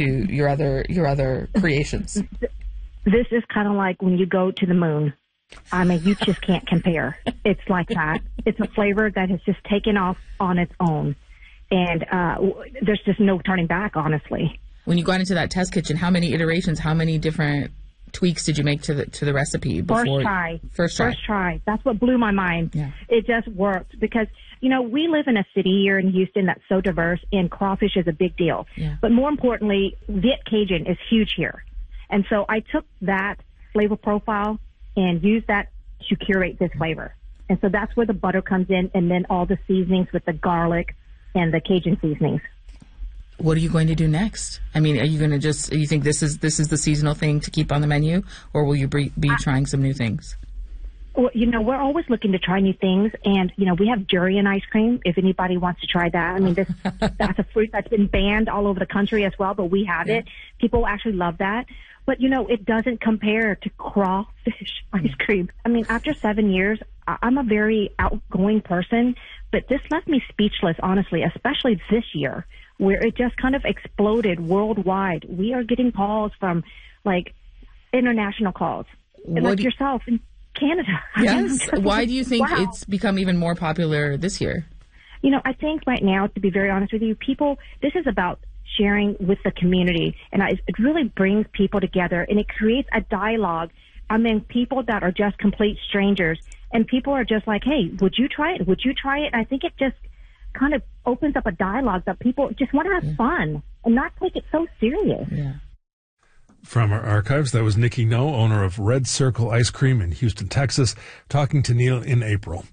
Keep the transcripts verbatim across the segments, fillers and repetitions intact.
to your other your other creations? This is kind of like when you go to the moon. I mean, you just can't compare. It's like that. It's a flavor that has just taken off on its own. And uh, there's just no turning back, honestly. When you got into that test kitchen, how many iterations, how many different tweaks did you make to the to the recipe before? First try. First try. First try. That's what blew my mind. Yeah. It just worked because, you know, we live in a city here in Houston that's so diverse, and crawfish is a big deal. Yeah. But more importantly, Viet Cajun is huge here. And so I took that flavor profile and used that to curate this flavor. And so that's where the butter comes in, and then all the seasonings with the garlic and the Cajun seasonings. What are you going to do next? I mean, are you going to just, you think this is this is the seasonal thing to keep on the menu, or will you be, be trying some new things? Well, you know, we're always looking to try new things, and, you know, we have durian ice cream, if anybody wants to try that. I mean, this, that's a fruit that's been banned all over the country as well, but we have yeah. it. People actually love that. But, you know, it doesn't compare to crawfish ice cream. I mean, after seven years, I'm a very outgoing person, but this left me speechless, honestly, especially this year, where it just kind of exploded worldwide. We are getting calls from, like, international calls, what like yourself in Canada. Yes. I mean, why do you think wow. it's become even more popular this year? You know, I think right now, to be very honest with you, people, this is about sharing with the community, and I, it really brings people together, and it creates a dialogue. I mean, people that are just complete strangers, and people are just like, hey, would you try it? Would you try it? And I think it just kind of opens up a dialogue that people just want to have yeah. fun and not take it so serious. Yeah. From our archives, that was Nikki No, owner of Red Circle Ice Cream in Houston, Texas, talking to Neil in April.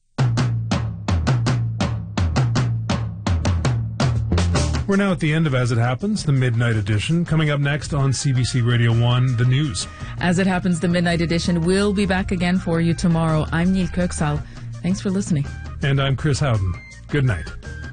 We're now at the end of As It Happens, the Midnight Edition. Coming up next on C B C Radio one, the news. As It Happens, the Midnight Edition will be back again for you tomorrow. I'm Neil Kirksall. Thanks for listening. And I'm Chris Howden. Good night.